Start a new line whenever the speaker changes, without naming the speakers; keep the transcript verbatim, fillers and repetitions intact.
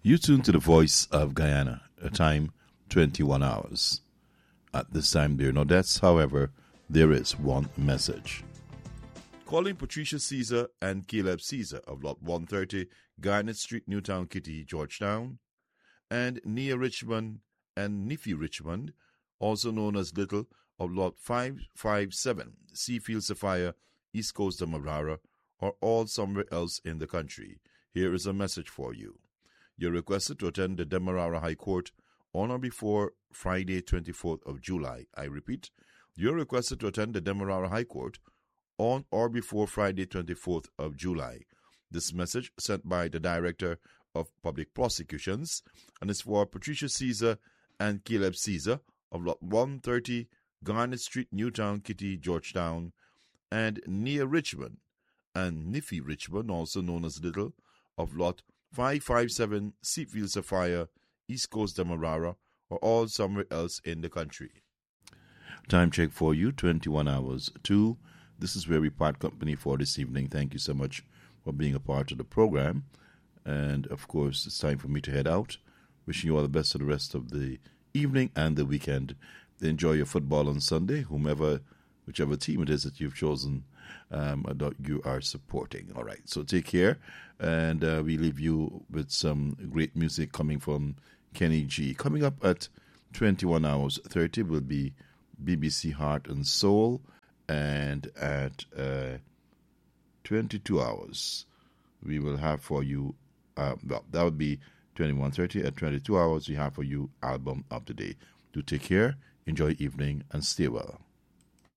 You tune to the Voice of Guyana, a time twenty-one hours. At this time, there are no deaths. However, there is one message. Calling Patricia Caesar and Caleb Caesar of Lot one thirty, Garnet Street, Newtown Kitty, Georgetown, and Nia Richmond and Niffy Richmond, also known as Little, of Lot five fifty-seven, Seafield Sapphire, East Coast Demerara, or all somewhere else in the country. Here is a message for you. You're requested to attend the Demerara High Court on or before Friday, twenty-fourth of July. I repeat, you're requested to attend the Demerara High Court on or before Friday, twenty-fourth of July. This message sent by the Director of Public Prosecutions and is for Patricia Caesar and Caleb Caesar of Lot one thirty, Garnet Street, Newtown Kitty, Georgetown, and Nia Richmond and Niffy Richmond, also known as Little, of Lot five fifty-seven, Seafield Sapphire, East Coast Demerara, or all somewhere else in the country. Time check for you, twenty-one hours two. This is where we part company for this evening. Thank you so much for being a part of the program. And, of course, it's time for me to head out. Wishing you all the best for the rest of the evening and the weekend. Enjoy your football on Sunday, whomever, whichever team it is that you've chosen um, that you are supporting. All right, so take care. And uh, we leave you with some great music coming from Kenny G. Coming up at twenty-one hours thirty will be B B C Heart and Soul. And at uh, twenty-two hours, we will have for you, uh, well, that would be twenty-one thirty. At twenty-two hours, we have for you Album of the Day. Do take care, enjoy evening, and stay well.